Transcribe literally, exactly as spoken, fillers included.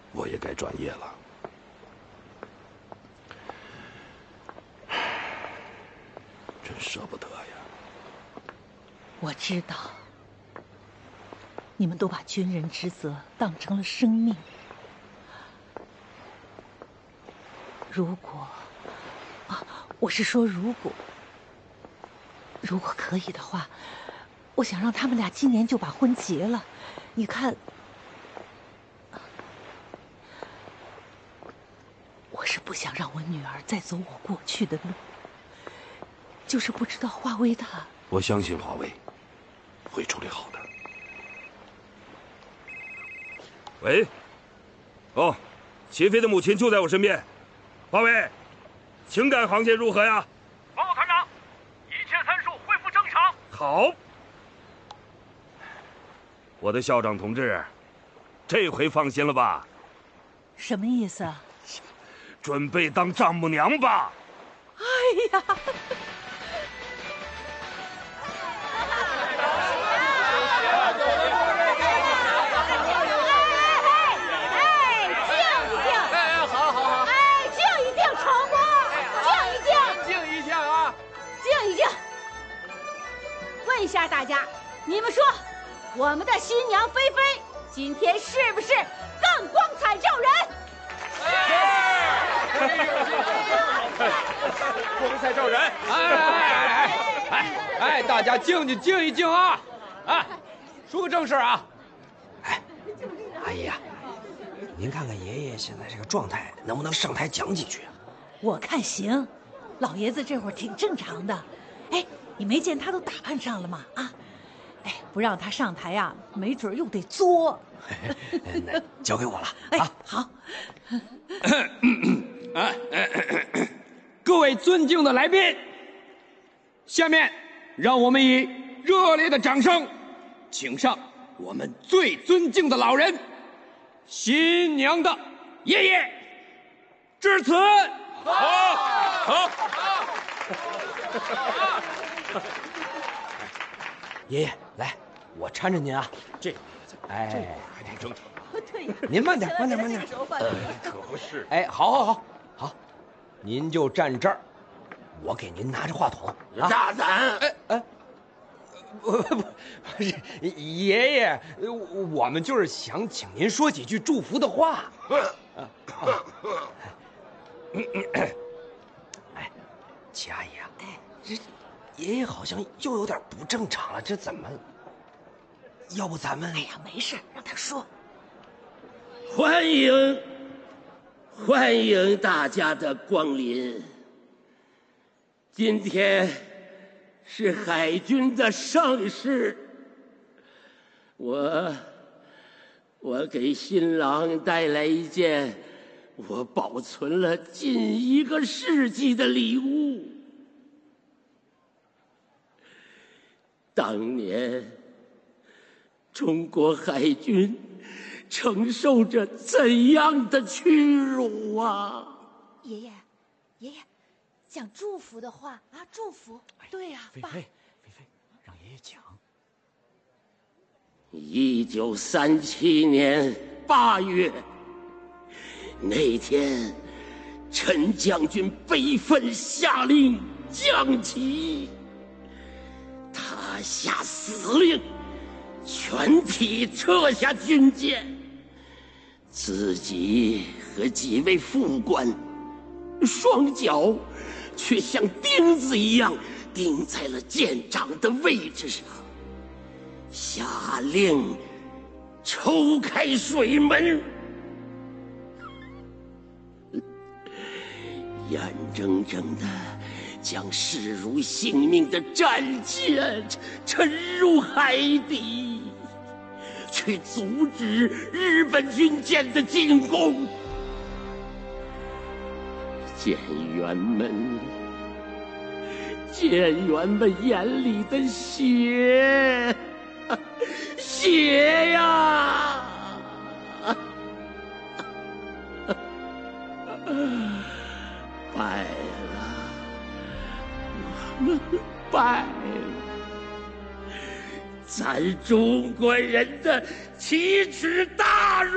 我也该转业了。真舍不得呀。 我知道，你们都把军人职责当成了生命。如果，啊，我是说如果，如果可以的话，我想让他们俩今年就把婚结了。你看，我是不想让我女儿再走我过去的路，就是不知道华为他。 我相信华为会处理好的。 喂，哦，齐飞的母亲就在我身边。华为，情感航线如何呀？ 报告团长，一切参数恢复正常。 好。我的校长同志，这回放心了吧？ 什么意思啊？ 准备当丈母娘吧。 哎呀！ 问一下大家，你们说，我们的新娘菲菲今天是不是更光彩照人？ 光彩照人！哎哎哎哎哎！大家静静静一静啊！啊，说个正事啊！ 哎，阿姨啊，您看看爷爷现在这个状态，能不能上台讲几句啊？ 我看行，老爷子这会儿挺正常的。哎。你没见他都打扮上了吗？啊，哎，不让他上台啊，没准又得作。 那交给我了。 哎， 啊， 好。 啊，各位尊敬的来宾，下面让我们以热烈的掌声，请上我们最尊敬的老人，新娘的爷爷。至此， 好，好。 爷爷，来，我搀着您啊。 这， 哎， 还挺正常。 对， 您慢点，慢点，慢点。 呃，可不是。 哎，好，好，好，好，您就站这儿，我给您拿着话筒。 大胆！ 哎哎，不不不，是爷爷，我们就是想请您说几句祝福的话。哎，齐阿姨啊，哎，这爷爷好像又有点不正常了，这怎么？要不咱们…… 哎呀，没事，让他说。 欢迎，欢迎大家的光临。今天是海军的盛事，我我给新郎带来一件我保存了近一个世纪的礼物。当年，中国海军承受着怎样的屈辱啊！ 爷爷，爷爷，讲祝福的话啊，祝福。 对呀， 菲菲，菲菲，让爷爷讲。 一九三七年八月，那天，陈将军悲愤下令降旗。他下死令，全体撤下军舰，自己和几位副官，双脚却像钉子一样钉在了舰长的位置上，下令抽开水门，眼睁睁的将视如性命的战舰沉入海底，去阻止日本军舰的进攻。舰员们，舰员们眼里的血，血呀！败了，我们败了，咱中国人的奇耻大辱。